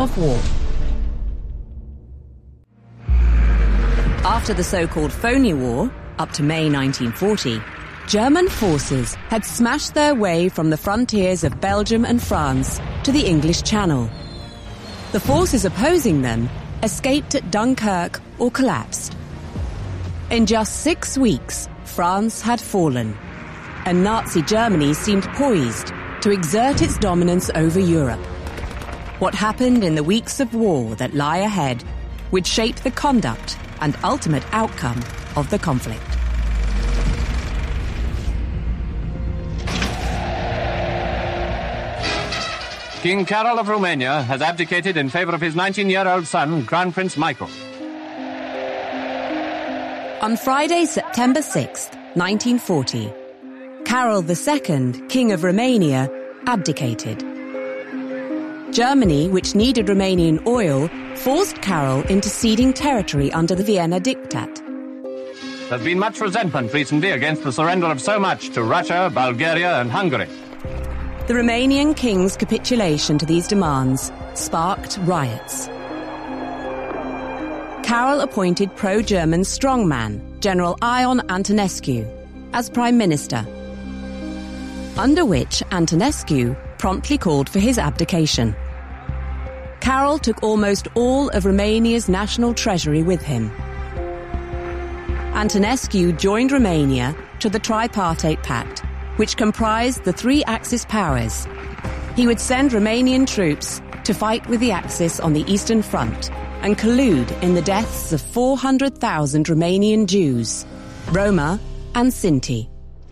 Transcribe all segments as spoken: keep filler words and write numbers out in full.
of war. After the so-called Phoney War, up to May nineteen forty, German forces had smashed their way from the frontiers of Belgium and France to the English Channel. The forces opposing them escaped at Dunkirk or collapsed. In just six weeks, France had fallen, and Nazi Germany seemed poised to exert its dominance over Europe. What happened in the weeks of war that lie ahead would shape the conduct and ultimate outcome of the conflict. King Carol of Romania has abdicated in favor of his nineteen-year-old son, Crown Prince Michael. On Friday, September sixth, nineteen forty, Carol the Second, King of Romania, abdicated. Germany, which needed Romanian oil, forced Carol into ceding territory under the Vienna Diktat. There's been much resentment recently against the surrender of so much to Russia, Bulgaria and Hungary. The Romanian king's capitulation to these demands sparked riots. Carol appointed pro-German strongman, General Ion Antonescu, as Prime Minister, under which Antonescu promptly called for his abdication. Carol took almost all of Romania's national treasury with him. Antonescu joined Romania to the Tripartite Pact, which comprised the three Axis powers. He would send Romanian troops to fight with the Axis on the Eastern Front and collude in the deaths of four hundred thousand Romanian Jews, Roma and Sinti.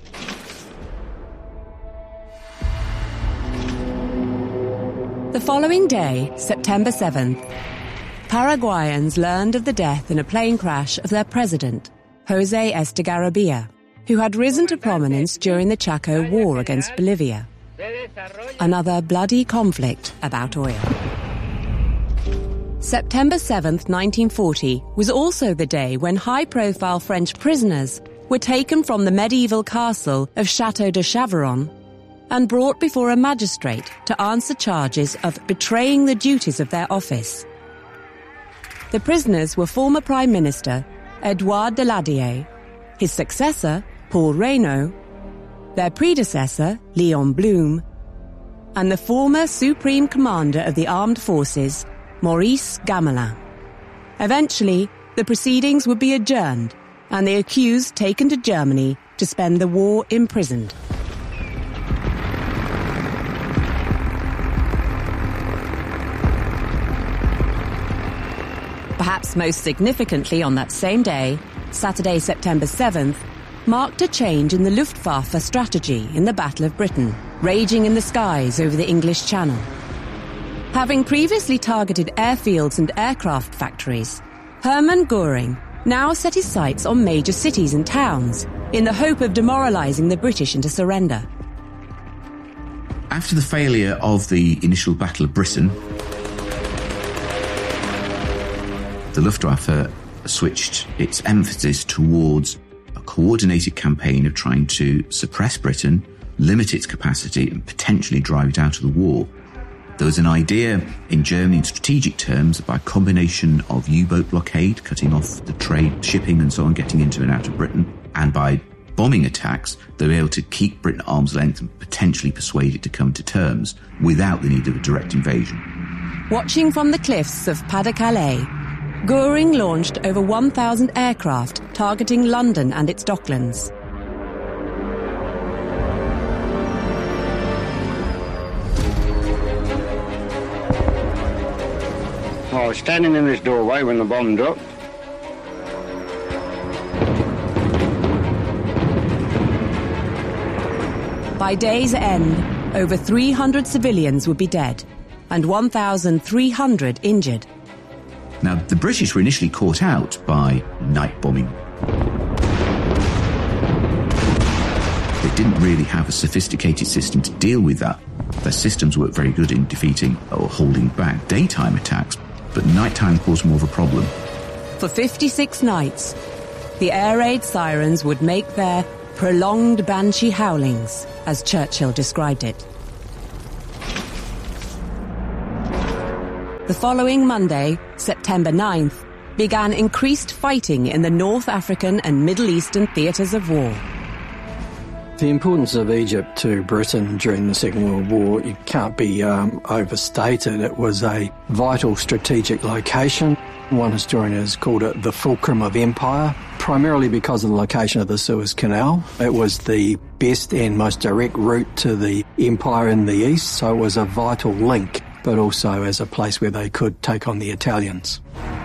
The following day, September seventh, Paraguayans learned of the death in a plane crash of their president, José Estigarribia, who had risen to prominence during the Chaco War against Bolivia. Another bloody conflict about oil. September seventh, nineteen forty, was also the day when high-profile French prisoners were taken from the medieval castle of Château de Chaveron and brought before a magistrate to answer charges of betraying the duties of their office. The prisoners were former Prime Minister Edouard Daladier, his successor Paul Reynaud, their predecessor Léon Blum, and the former Supreme Commander of the Armed Forces Maurice Gamelin. Eventually, the proceedings would be adjourned and the accused taken to Germany to spend the war imprisoned. Perhaps most significantly on that same day, Saturday, September seventh, marked a change in the Luftwaffe strategy in the Battle of Britain, raging in the skies over the English Channel. Having previously targeted airfields and aircraft factories, Hermann Göring now set his sights on major cities and towns in the hope of demoralizing the British into surrender. After the failure of the initial Battle of Britain, the Luftwaffe switched its emphasis towards a coordinated campaign of trying to suppress Britain, limit its capacity, and potentially drive it out of the war. There was an idea in Germany in strategic terms that by a combination of U-boat blockade, cutting off the trade, shipping and so on, getting into and out of Britain, and by bombing attacks, they were able to keep Britain at arm's length and potentially persuade it to come to terms without the need of a direct invasion. Watching from the cliffs of Pas-de-Calais, Göring launched over one thousand aircraft targeting London and its docklands. I was standing in this doorway when the bomb dropped. By day's end, over three hundred civilians would be dead and one thousand three hundred injured. Now, the British were initially caught out by night bombing. They didn't really have a sophisticated system to deal with that. Their systems weren't very good in defeating or holding back daytime attacks, but nighttime caused more of a problem. For fifty-six nights, the air raid sirens would make their prolonged banshee howlings, as Churchill described it. The following Monday, September ninth, began increased fighting in the North African and Middle Eastern theatres of war. The importance of Egypt to Britain during the Second World War, it can't be um, overstated. It was a vital strategic location. One historian has called it the fulcrum of empire, primarily because of the location of the Suez Canal. It was the best and most direct route to the empire in the east, so it was a vital link, but also as a place where they could take on the Italians.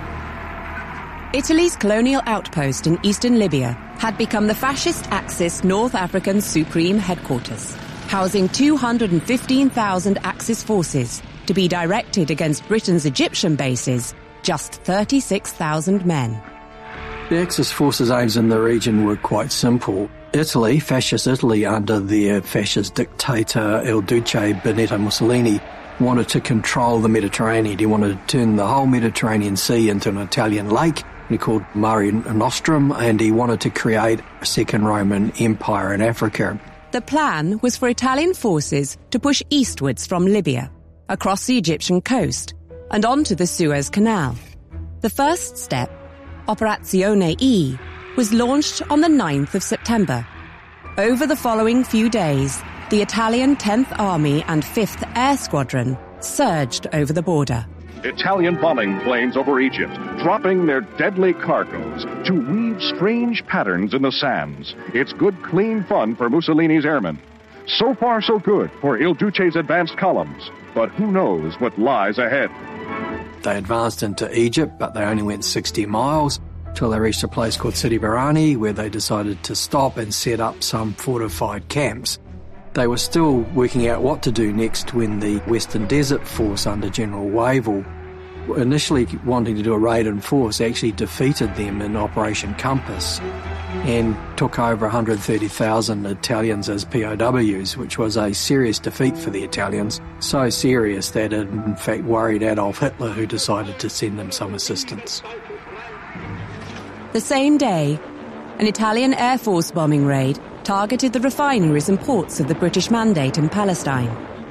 Italy's colonial outpost in eastern Libya had become the fascist Axis North African Supreme Headquarters, housing two hundred fifteen thousand Axis forces to be directed against Britain's Egyptian bases, just thirty-six thousand men. The Axis forces' aims in the region were quite simple. Italy, fascist Italy under their fascist dictator Il Duce Benito Mussolini, wanted to control the Mediterranean. He wanted to turn the whole Mediterranean Sea into an Italian lake. He called Mare Nostrum, and he wanted to create a second Roman Empire in Africa. The plan was for Italian forces to push eastwards from Libya, across the Egyptian coast, and onto the Suez Canal. The first step, Operazione E, was launched on the ninth of September. Over the following few days, the Italian tenth Army and fifth Air Squadron surged over the border. Italian bombing planes over Egypt, dropping their deadly cargoes to weave strange patterns in the sands. It's good, clean fun for Mussolini's airmen. So far, so good for Il Duce's advanced columns. But who knows what lies ahead? They advanced into Egypt, but they only went sixty miles till they reached a place called Sidi Barrani, where they decided to stop and set up some fortified camps. They were still working out what to do next when the Western Desert Force under General Wavell, initially wanting to do a raid in force, actually defeated them in Operation Compass and took over one hundred thirty thousand Italians as P O Ws, which was a serious defeat for the Italians, so serious that it in fact worried Adolf Hitler, who decided to send them some assistance. The same day, an Italian Air Force bombing raid targeted the refineries and ports of the British Mandate in Palestine.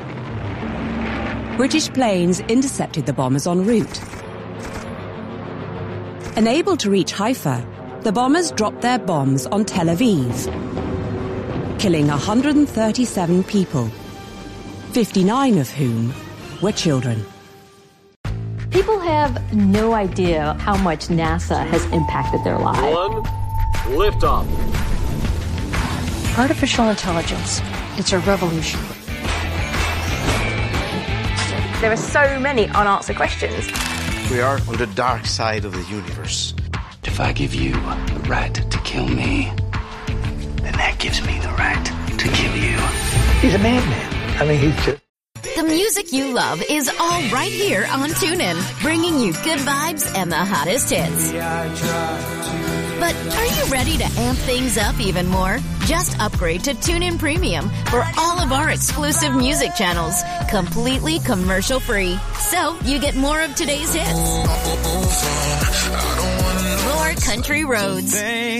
British planes intercepted the bombers en route. Unable to reach Haifa, the bombers dropped their bombs on Tel Aviv, killing one hundred thirty-seven people, fifty-nine of whom were children. People have no idea how much NASA has impacted their lives. One, liftoff. Artificial intelligence, it's a revolution. There are so many unanswered questions. We are on the dark side of the universe. If I give you the right to kill me, then that gives me the right to kill you. He's a madman. I mean, he's just... The music you love is all right here on TuneIn, bringing you good vibes and the hottest hits. But are you ready to amp things up even more? Just upgrade to TuneIn Premium for all of our exclusive music channels, completely commercial-free. So you get more of today's hits, more country roads,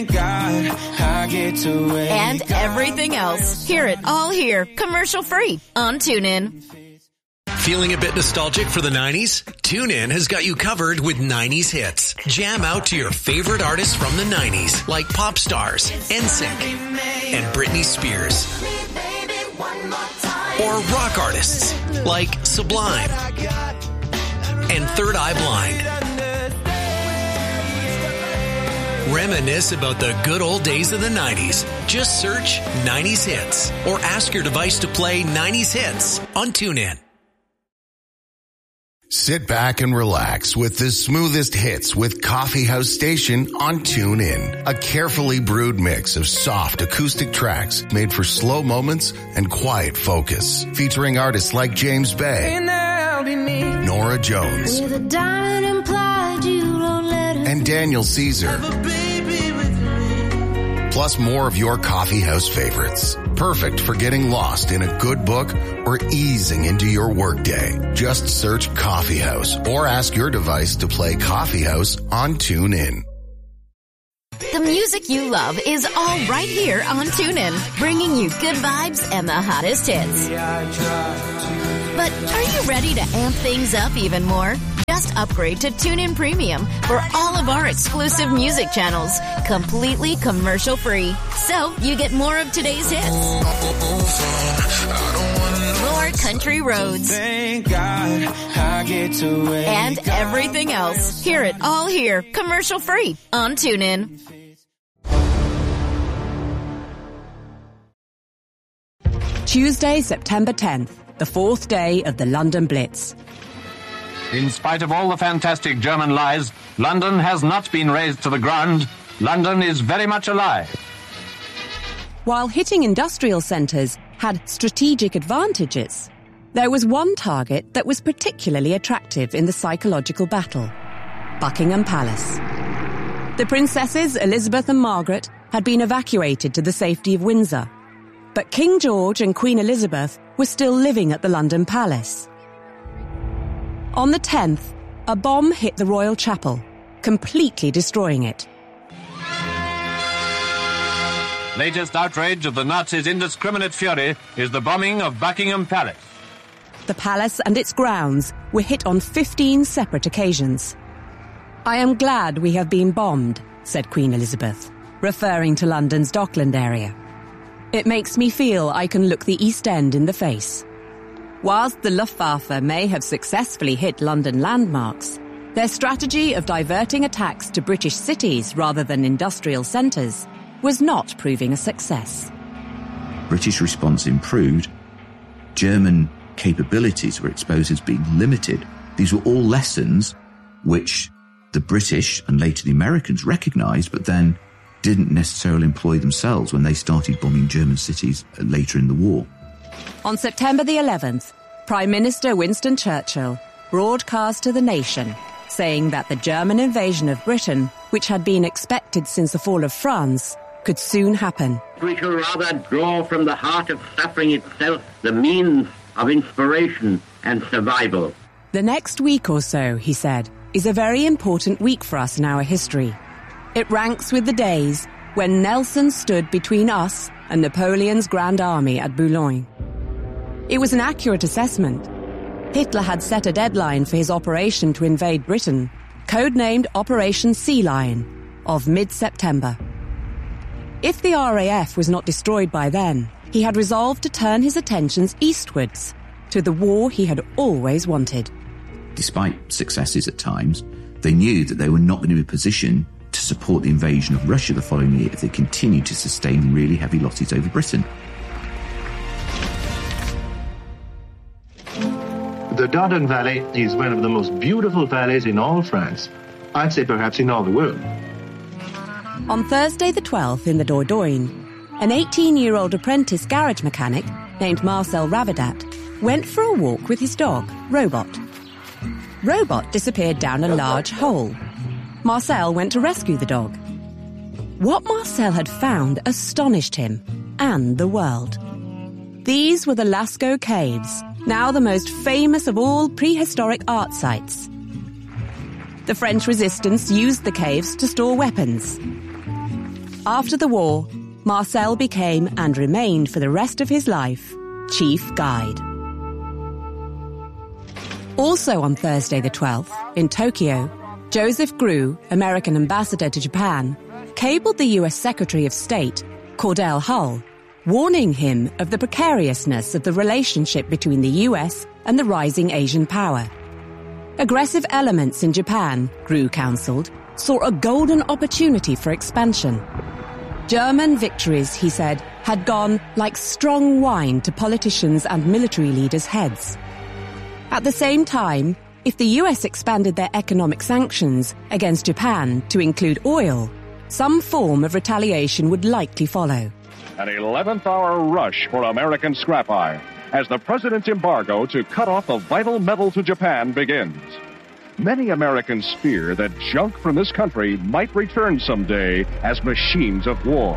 and everything else. Hear it all here, commercial-free on TuneIn. Feeling a bit nostalgic for the nineties? TuneIn has got you covered with nineties hits. Jam out to your favorite artists from the nineties, like pop stars, N Sync, and Britney Spears. Or rock artists, like Sublime and Third Eye Blind. Reminisce about the good old days of the nineties. Just search nineties hits or ask your device to play nineties hits on TuneIn. Sit back and relax with the smoothest hits with Coffee House Station on TuneIn. A carefully brewed mix of soft acoustic tracks made for slow moments and quiet focus. Featuring artists like James Bay, Nora Jones, and Daniel Caesar. Plus more of your coffee house favorites. Perfect for getting lost in a good book or easing into your workday. Just search Coffee House or ask your device to play Coffee House on TuneIn. The music you love is all right here on TuneIn, bringing you good vibes and the hottest hits. But are you ready to amp things up even more? Just upgrade to TuneIn Premium for all of our exclusive music channels, completely commercial-free. So you get more of today's hits, more country roads, Thank God I get to wake and everything else. Hear it all here, commercial-free on TuneIn. Tuesday, September tenth, the fourth day of the London Blitz. In spite of all the fantastic German lies, London has not been razed to the ground. London is very much alive. While hitting industrial centres had strategic advantages, there was one target that was particularly attractive in the psychological battle: Buckingham Palace. The princesses Elizabeth and Margaret had been evacuated to the safety of Windsor, but King George and Queen Elizabeth were still living at the London Palace. On the tenth, a bomb hit the Royal Chapel, completely destroying it. Latest outrage of the Nazis' indiscriminate fury is the bombing of Buckingham Palace. The palace and its grounds were hit on fifteen separate occasions. "I am glad we have been bombed," said Queen Elizabeth, referring to London's Dockland area. "It makes me feel I can look the East End in the face." Whilst the Luftwaffe may have successfully hit London landmarks, their strategy of diverting attacks to British cities rather than industrial centres was not proving a success. British response improved. German capabilities were exposed as being limited. These were all lessons which the British and later the Americans recognised, but then didn't necessarily employ themselves when they started bombing German cities later in the war. On September the eleventh, Prime Minister Winston Churchill broadcast to the nation, saying that the German invasion of Britain, which had been expected since the fall of France, could soon happen. We shall rather draw from the heart of suffering itself the means of inspiration and survival. The next week or so, he said, is a very important week for us in our history. It ranks with the days when Nelson stood between us and Napoleon's Grand Army at Boulogne. It was an accurate assessment. Hitler had set a deadline for his operation to invade Britain, codenamed Operation Sea Lion, of mid-September. If the R A F was not destroyed by then, he had resolved to turn his attentions eastwards, to the war he had always wanted. Despite successes at times, they knew that they were not going to be in a position to support the invasion of Russia the following year if they continued to sustain really heavy losses over Britain. The Dordogne Valley is one of the most beautiful valleys in all France. I'd say perhaps in all the world. On Thursday the twelfth in the Dordogne, an eighteen-year-old apprentice garage mechanic named Marcel Ravadat went for a walk with his dog, Robot. Robot disappeared down a large hole. Marcel went to rescue the dog. What Marcel had found astonished him and the world. These were the Lascaux Caves, now the most famous of all prehistoric art sites. The French resistance used the caves to store weapons. After the war, Marcel became, and remained for the rest of his life, chief guide. Also on Thursday the twelfth, in Tokyo, Joseph Grew, American ambassador to Japan, cabled the U S Secretary of State, Cordell Hull, warning him of the precariousness of the relationship between the U S and the rising Asian power. Aggressive elements in Japan, Grew counselled, saw a golden opportunity for expansion. German victories, he said, had gone like strong wine to politicians and military leaders' heads. At the same time, if the U S expanded their economic sanctions against Japan to include oil, some form of retaliation would likely follow. An eleventh hour rush for American scrap iron as the president's embargo to cut off the vital metal to Japan begins. Many Americans fear that junk from this country might return someday as machines of war.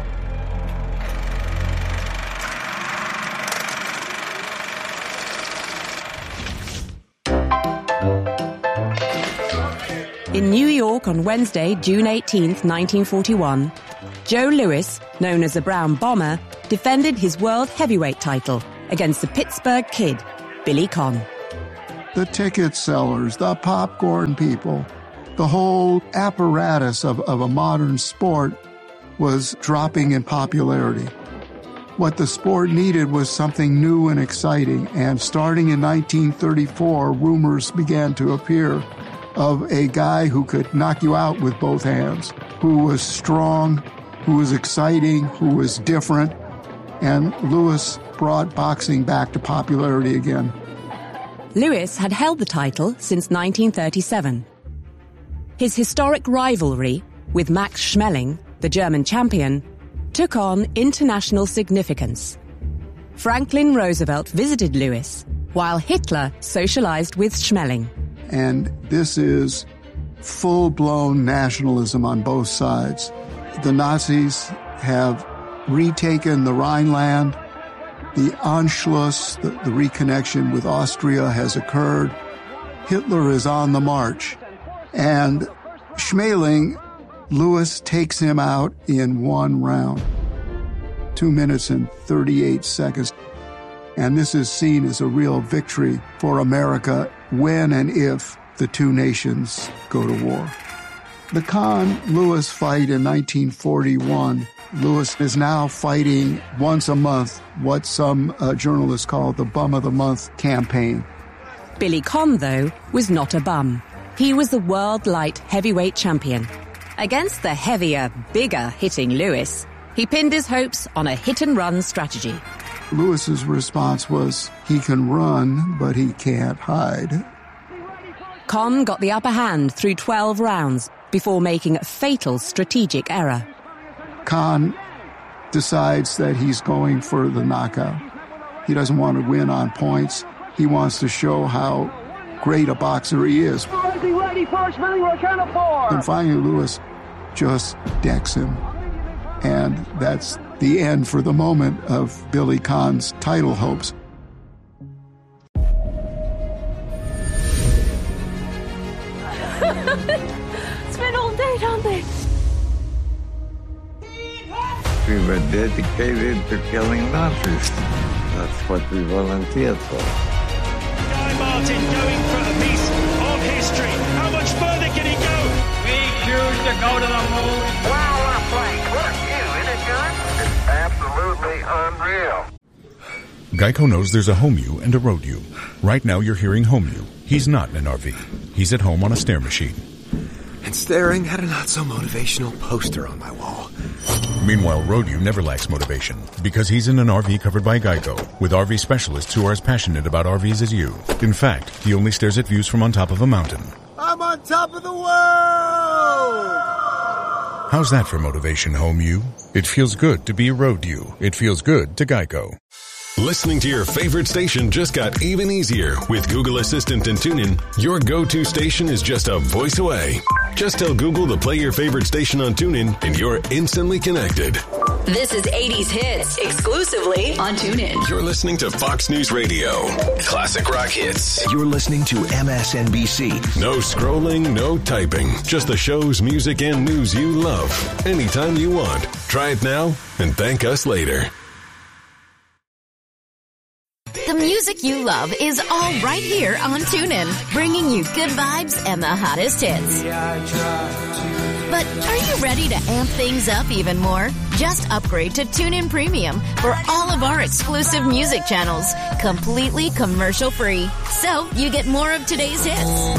In New York on Wednesday, June eighteenth, nineteen forty-one, Joe Louis, known as the Brown Bomber, defended his world heavyweight title against the Pittsburgh Kid, Billy Conn. The ticket sellers, the popcorn people, the whole apparatus of, of a modern sport was dropping in popularity. What the sport needed was something new and exciting, and starting in nineteen thirty-four, rumors began to appear of a guy who could knock you out with both hands, who was strong, who was exciting, who was different, and Lewis brought boxing back to popularity again. Lewis had held the title since nineteen thirty-seven. His historic rivalry with Max Schmeling, the German champion, took on international significance. Franklin Roosevelt visited Lewis, while Hitler socialized with Schmeling. And this is full-blown nationalism on both sides. The Nazis have retaken the Rhineland. The Anschluss, the, the reconnection with Austria, has occurred. Hitler is on the march. And Schmeling, Lewis takes him out in one round. Two minutes and thirty-eight seconds. And this is seen as a real victory for America when and if the two nations go to war. The Conn-Lewis fight in nineteen forty-one, Lewis is now fighting once a month what some uh, journalists call the Bum of the Month campaign. Billy Conn, though, was not a bum. He was the world light heavyweight champion. Against the heavier, bigger hitting Lewis, he pinned his hopes on a hit-and-run strategy. Lewis's response was, he can run, but he can't hide. Conn got the upper hand through twelve rounds before making a fatal strategic error. Conn decides that he's going for the knockout. He doesn't want to win on points. He wants to show how great a boxer he is. Ready, ready, first minute, we're count of four. And finally, Lewis just decks him. And that's the end for the moment of Billy Conn's title hopes. It's been all day, don't they? We were dedicated to killing Nazis. That's what we volunteered for. Guy Martin going for a piece of history. How much further can he go? We choose to go to the moon. Wow, what a play. What a view, isn't it, John? It's absolutely unreal. Geico knows there's a home you and a road you. Right now you're hearing home you. He's not in an R V. He's at home on a stair machine. And staring at a not-so-motivational poster on my wall. Meanwhile, Road You never lacks motivation because he's in an R V covered by Geico with R V specialists who are as passionate about R Vs as you. In fact, he only stares at views from on top of a mountain. I'm on top of the world! How's that for motivation, Home You? It feels good to be Road You. It feels good to Geico. Listening to your favorite station just got even easier. With Google Assistant and TuneIn, your go-to station is just a voice away. Just tell Google to play your favorite station on TuneIn and you're instantly connected. This is eighties Hits, exclusively on TuneIn. You're listening to Fox News Radio. Classic rock hits. You're listening to M S N B C. No scrolling, no typing. Just the shows, music, and news you love. Anytime you want. Try it now and thank us later. The music you love is all right here on TuneIn, bringing you good vibes and the hottest hits. But are you ready to amp things up even more? Just upgrade to TuneIn Premium for all of our exclusive music channels, completely commercial-free. So you get more of today's hits.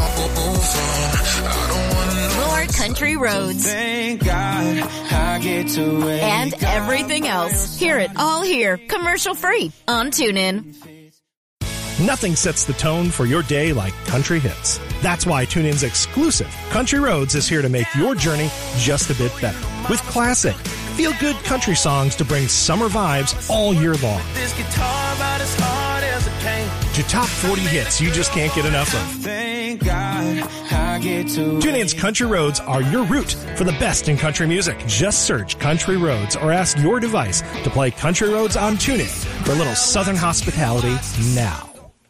More country roads. Thank God I get to wake and everything else. Hear it all here, commercial-free on TuneIn. Nothing sets the tone for your day like country hits. That's why TuneIn's exclusive Country Roads is here to make your journey just a bit better. With classic, feel-good country songs to bring summer vibes all year long. This guitar about as hard as a pain. To top forty hits you just can't get enough of. Thank God I get to TuneIn's Country Roads are your route for the best in country music. Just search Country Roads or ask your device to play Country Roads on TuneIn for a little southern hospitality now.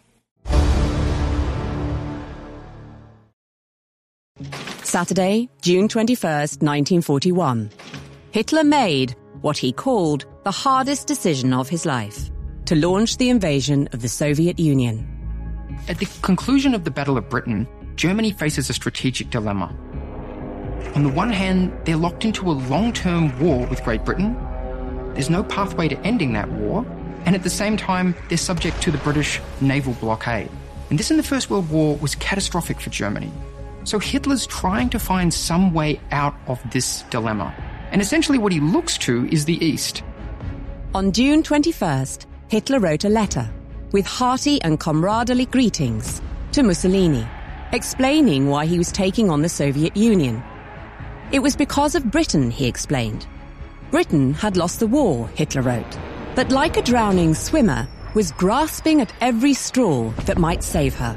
Saturday, June twenty-first, nineteen forty-one. Hitler made what he called the hardest decision of his life, to launch the invasion of the Soviet Union. At the conclusion of the Battle of Britain, Germany faces a strategic dilemma. On the one hand, they're locked into a long-term war with Great Britain. There's no pathway to ending that war. And at the same time, they're subject to the British naval blockade. And this in the First World War was catastrophic for Germany. So Hitler's trying to find some way out of this dilemma. And essentially what he looks to is the East. On June twenty-first, Hitler wrote a letter with hearty and comradely greetings to Mussolini, explaining why he was taking on the Soviet Union. It was because of Britain, he explained. Britain had lost the war, Hitler wrote, but like a drowning swimmer, was grasping at every straw that might save her.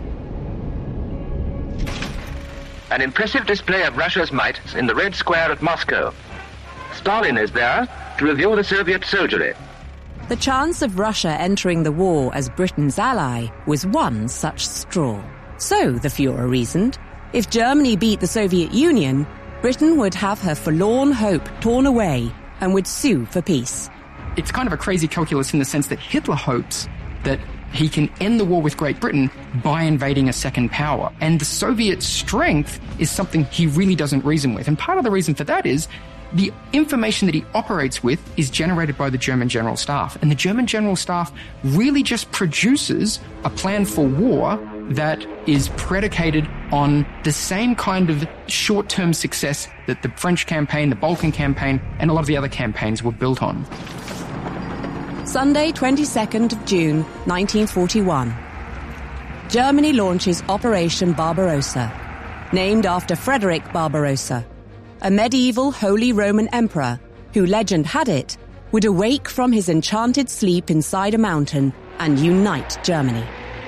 An impressive display of Russia's might in the Red Square at Moscow. Stalin is there to review the Soviet soldiery. The chance of Russia entering the war as Britain's ally was one such straw. So, the Führer reasoned, if Germany beat the Soviet Union, Britain would have her forlorn hope torn away and would sue for peace. It's kind of a crazy calculus in the sense that Hitler hopes that he can end the war with Great Britain by invading a second power. And the Soviet strength is something he really doesn't reason with. And part of the reason for that is the information that he operates with is generated by the German General Staff. And the German General Staff really just produces a plan for war that is predicated on the same kind of short-term success that the French campaign, the Balkan campaign, and a lot of the other campaigns were built on. Sunday, twenty-second of June, nineteen forty-one. Germany launches Operation Barbarossa, named after Frederick Barbarossa, a medieval Holy Roman Emperor who, legend had it, would awake from his enchanted sleep inside a mountain and unite Germany.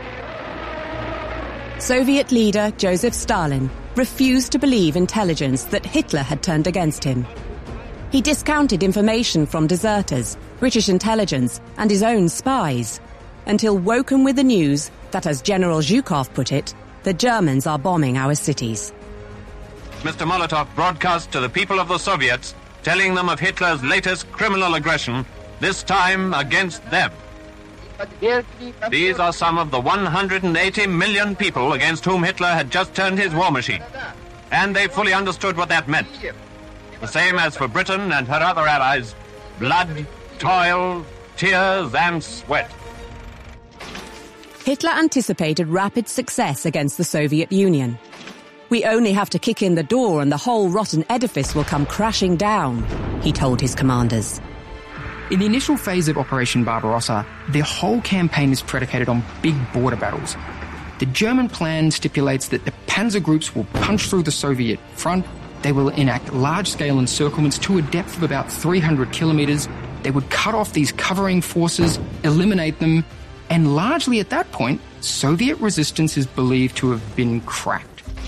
Soviet leader Joseph Stalin refused to believe intelligence that Hitler had turned against him. He discounted information from deserters, British intelligence, and his own spies, until woken with the news that, as General Zhukov put it, the Germans are bombing our cities. Mister Molotov broadcast to the people of the Soviets, telling them of Hitler's latest criminal aggression, this time against them. These are some of the one hundred eighty million people against whom Hitler had just turned his war machine. And they fully understood what that meant. The same as for Britain and her other allies, blood, toil, tears, and sweat. Hitler anticipated rapid success against the Soviet Union. We only have to kick in the door and the whole rotten edifice will come crashing down, he told his commanders. In the initial phase of Operation Barbarossa, the whole campaign is predicated on big border battles. The German plan stipulates that the panzer groups will punch through the Soviet front. They will enact large-scale encirclements to a depth of about three hundred kilometers. They would cut off these covering forces, eliminate them, and largely at that point, Soviet resistance is believed to have been cracked.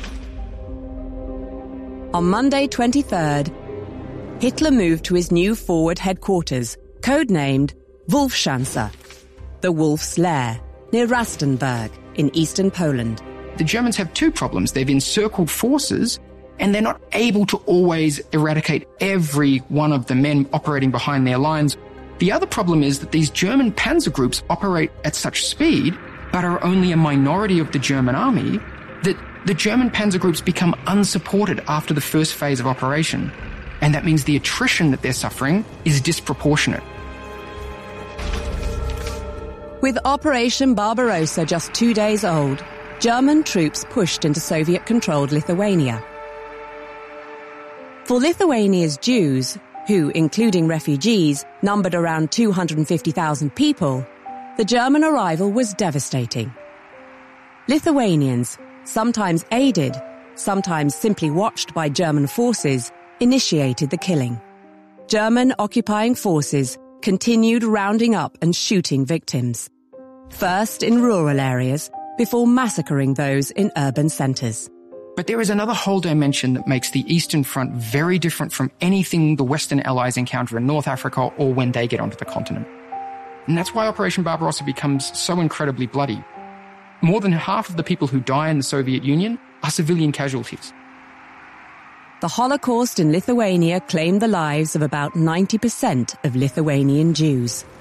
On Monday, twenty-third, Hitler moved to his new forward headquarters, codenamed Wolfschanze, the Wolf's Lair, near Rastenburg in eastern Poland. The Germans have two problems. They've encircled forces, and they're not able to always eradicate every one of the men operating behind their lines. The other problem is that these German panzer groups operate at such speed, but are only a minority of the German army, that the German panzer groups become unsupported after the first phase of operation. And that means the attrition that they're suffering is disproportionate. With Operation Barbarossa just two days old, German troops pushed into Soviet-controlled Lithuania. For Lithuania's Jews, who, including refugees, numbered around two hundred fifty thousand people, the German arrival was devastating. Lithuanians, sometimes aided, sometimes simply watched by German forces, initiated the killing. German occupying forces continued rounding up and shooting victims, first in rural areas, before massacring those in urban centres. But there is another whole dimension that makes the Eastern Front very different from anything the Western Allies encounter in North Africa or when they get onto the continent. And that's why Operation Barbarossa becomes so incredibly bloody. More than half of the people who die in the Soviet Union are civilian casualties. The Holocaust in Lithuania claimed the lives of about ninety percent of Lithuanian Jews.